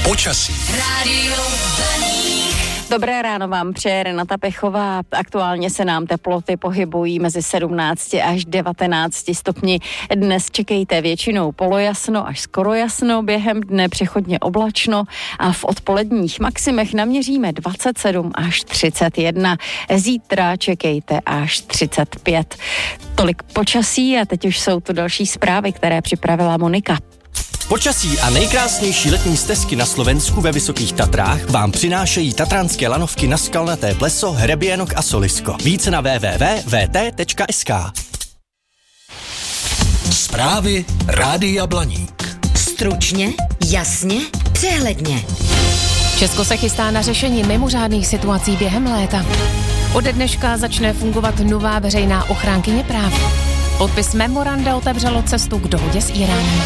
Počasí. Rádio Blaník. Dobré ráno vám přeje Renata Pechová. Aktuálně se nám teploty pohybují mezi 17 až 19 stupni. Dnes čekejte většinou polojasno až skoro jasno, během dne přechodně oblačno a v odpoledních maximech naměříme 27 až 31. Zítra čekejte až 35. Tolik počasí a teď už jsou tu další zprávy, které připravila Monika. Počasí a nejkrásnější letní stezky na Slovensku ve Vysokých Tatrách vám přinášejí tatranské lanovky na Skalnaté pleso, Hřeběnok a Solisko. Více na www.vt.sk. Zprávy Rádia Blaník. Stručně, jasně, přehledně. Česko se chystá na řešení mimořádných situací během léta. Ode dneška začne fungovat nová veřejná ochránkyně práv. Podpis memoranda otevřelo cestu k dohodě s Iránem.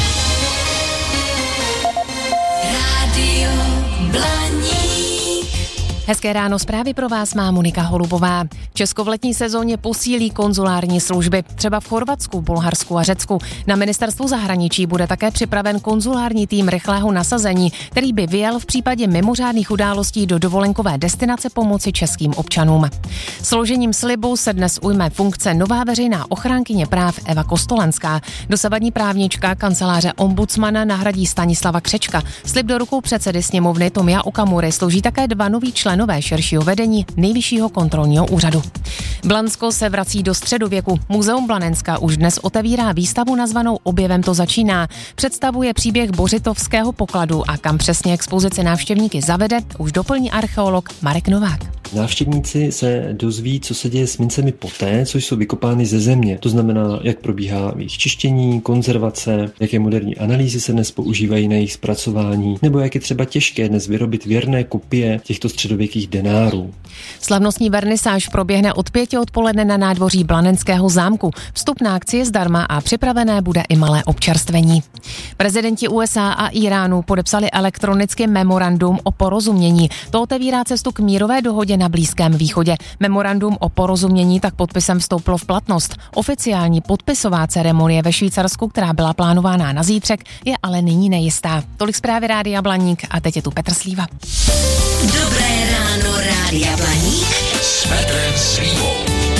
Rádio Blaník. Hezké ráno, zprávy pro vás má Monika Holubová. Česko v letní sezóně posílí konzulární služby, třeba v Chorvatsku, Bulharsku a Řecku. Na ministerstvu zahraničí bude také připraven konzulární tým rychlého nasazení, který by vyjel v případě mimořádných událostí do dovolenkové destinace pomoci českým občanům. Složením slibu se dnes ujme funkce nová veřejná ochránkyně práv Eva Kostolanská. Dosavadní právnička kanceláře ombudsmana nahradí Stanislava Křečka. Slib do rukou předsedy sněmovny Tomia Okamury složí také dva noví členové širšího vedení Nejvyššího kontrolního úřadu. Blansko se vrací do středověku. Muzeum Blanenska už dnes otevírá výstavu nazvanou Objevem to začíná. Představuje příběh bořitovského pokladu a kam přesně expozici návštěvníky zavede, už doplní archeolog Marek Novák. Návštěvníci se dozví, co se děje s mincemi poté, co jsou vykopány ze země. To znamená, jak probíhá jejich čištění, konzervace, jaké moderní analýzy se dnes používají na jejich zpracování, nebo jak je třeba těžké dnes vyrobit věrné kopie těchto středověkých denárů. Slavnostní vernisáž proběhne od 5 odpoledne na nádvoří Blanenského zámku. Vstup na akci je zdarma a připravené bude i malé občerstvení. Prezidenti USA a Iránu podepsali elektronicky memorandum o porozumění. To otevírá cestu k mírové dohodě na Blízkém východě. Memorandum o porozumění tak podpisem vstoupilo v platnost. Oficiální podpisová ceremonie ve Švýcarsku, která byla plánována na zítřek, je ale nyní nejistá. Tolik zprávy Rádia Blaník a teď je tu Petr Slíva. Dobré ráno, Rádia Blaník. S Petrem Slívou.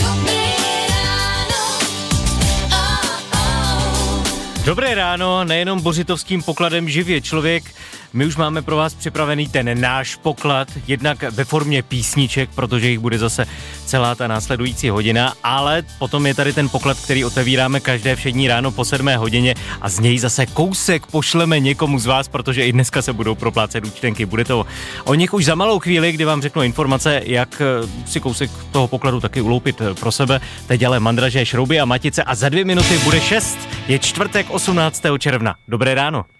Dobré ráno, nejenom bořitovským pokladem živě člověk. My už máme pro vás připravený ten náš poklad, jednak ve formě písniček, protože jich bude zase celá ta následující hodina, ale potom je tady ten poklad, který otevíráme každé všední ráno po 7 hodině a z něj zase kousek pošleme někomu z vás, protože i dneska se budou proplácet účtenky. Bude to o nich už za malou chvíli, kdy vám řeknu informace, jak si kousek toho pokladu taky uloupit pro sebe. Teď ale mandraže, šrouby a matice a za 2 minuty bude 6. Je čtvrtek 18. června. Dobré ráno.